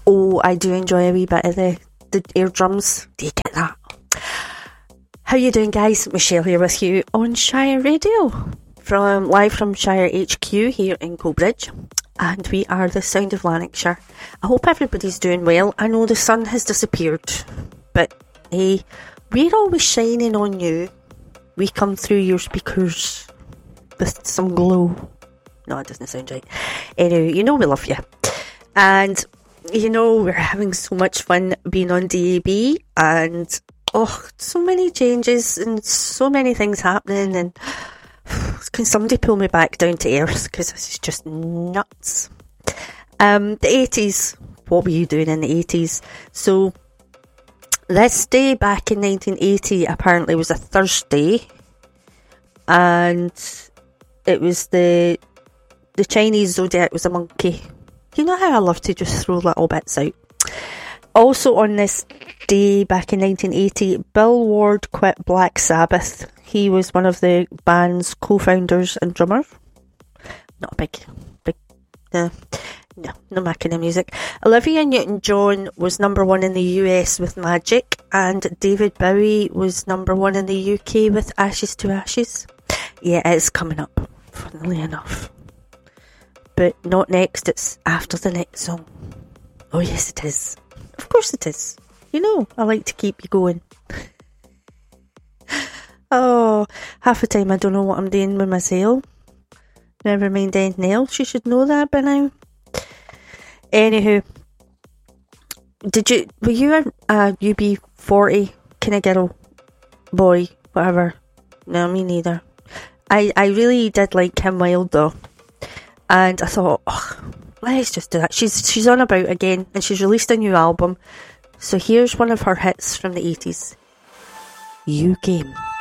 Oh, I do enjoy a wee bit of the air drums. Do you get that? How you doing, guys? Michelle here with you on Shire Radio, live from Shire HQ here in Coatbridge, and we are the sound of Lanarkshire. I hope everybody's doing well. I know the sun has disappeared, but hey, we're always shining on you. We come through your speakers with some glow. No, it doesn't sound right. Anyway, you know we love you. And, you know, we're having so much fun being on DAB. And, so many changes and so many things happening. And can somebody pull me back down to earth? Because this is just nuts. The 80s. What were you doing in the 80s? So, this day back in 1980 apparently was a Thursday. And it was the Chinese zodiac was a monkey. You know how I love to just throw little bits out. Also on this day back in 1980, Bill Ward quit Black Sabbath. He was one of the band's co-founders and drummer. Not a big, no making of music. Olivia Newton-John was number 1 in the US with Magic, and David Bowie was number 1 in the UK with Ashes to Ashes. Yeah, it's coming up, funnily enough. But not next, it's after the next song. Oh yes it is. Of course it is. You know, I like to keep you going. Half the time I don't know what I'm doing with myself. Never mind anything else, you should know that by now. Anywho, were you a UB40 kind of girl, boy, whatever? No, me neither. I really did like Kim Wilde though. And I thought, let's just do that. She's on about again, and she's released a new album. So here's one of her hits from the 80s. You Game.